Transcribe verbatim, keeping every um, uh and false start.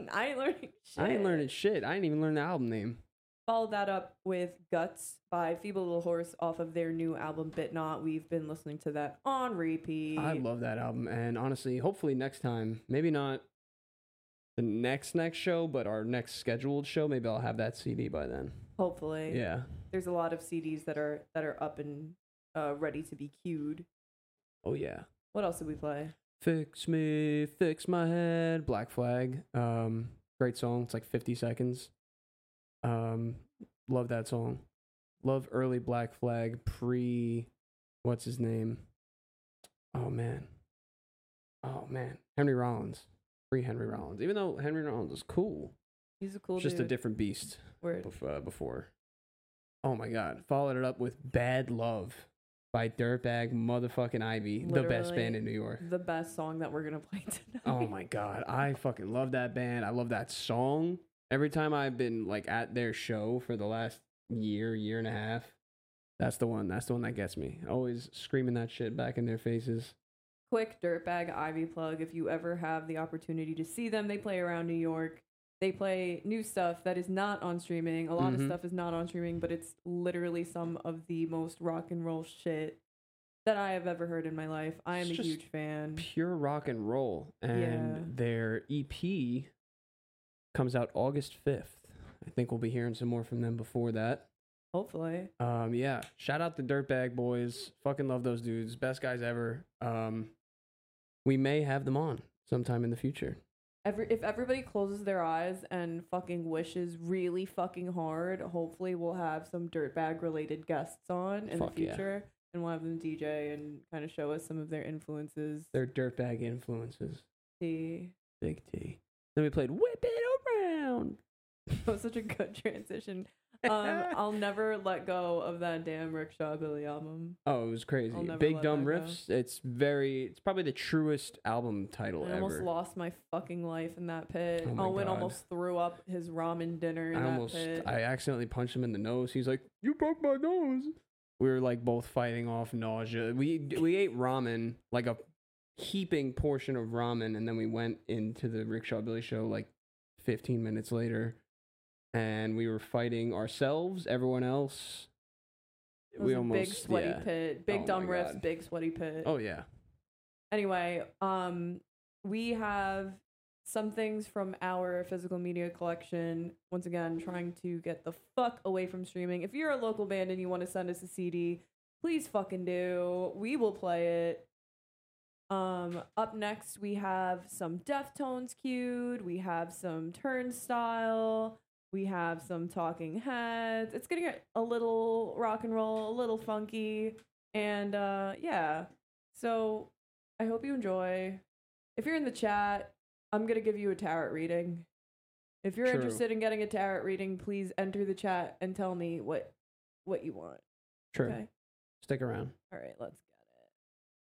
I ain't learning shit. I ain't learning shit. I didn't even learn the album name. Followed that up with Guts by Feeble Little Horse off of their new album Bit Not. We've been listening to that on repeat. I love that album. And honestly, hopefully next time, maybe not the next next show, but our next scheduled show, maybe I'll have that C D by then. Hopefully. Yeah. There's a lot of C Ds that are that are up and uh, ready to be queued. Oh, yeah. What else did we play? Fix me, fix my head. Black Flag. Um, great song. It's like fifty seconds. Um, love that song. Love early Black Flag pre, what's his name? Oh man, oh man, Henry Rollins, pre Henry Rollins. Even though Henry Rollins is cool, He's a cool it's just dude. a different beast. Word. Bef- uh, before. Oh my God! Followed it up with Bad Love by Dirtbag Motherfucking Ivy, the best Literally band in New York. The best song that we're gonna play tonight. Oh my God, I fucking love that band. I love that song. Every time I've been like at their show for the last year, year and a half, that's the one. That's the one that gets me. Always screaming that shit back in their faces. Quick Dirtbag Ivy plug. If you ever have the opportunity to see them, they play around New York. They play new stuff that is not on streaming. A lot Mhm. of stuff is not on streaming, but it's literally some of the most rock and roll shit that I have ever heard in my life. I am It's a just huge fan. Pure rock and roll. And Yeah. their E P comes out August fifth. I think we'll be hearing some more from them before that. Hopefully. Um, yeah. Shout out the Dirtbag Boys. Fucking love those dudes. Best guys ever. Um, we may have them on sometime in the future. Every if everybody closes their eyes and fucking wishes really fucking hard, hopefully we'll have some Dirtbag related guests on in Fuck the yeah. future. And we'll have them D J and kind of show us some of their influences. Their Dirtbag influences. See. Big T. Then we played Whip It Around. That was such a good transition. Um, I'll never let go of that damn Rickshaw Billy album. Oh, it was crazy. I'll never Big let Dumb that go. Riffs. It's very, it's probably the truest album title I ever. almost lost my fucking life in that pit. Oh my Owen God. almost threw up his ramen dinner in I that almost, pit. I accidentally punched him in the nose. He's like, "You broke my nose." We were like both fighting off nausea. We we ate ramen, like a heaping portion of ramen, and then we went into the Rickshaw Billy show like fifteen minutes later, and we were fighting ourselves, everyone else. It was We a almost, big sweaty yeah. pit. Big Oh dumb my riffs, God. big sweaty pit. Oh yeah. Anyway, um, we have some things from our physical media collection. Once again, trying to get the fuck away from streaming. If you're a local band and you want to send us a C D, please fucking do. We will play it. Um, up next, we have some Deftones queued. We have some Turnstile. We have some Talking Heads. It's getting a, a little rock and roll, a little funky. And uh, yeah, so I hope you enjoy. If you're in the chat, I'm going to give you a tarot reading. If you're True. interested in getting a tarot reading, please enter the chat and tell me what what you want. True. Okay? Stick around. All right, let's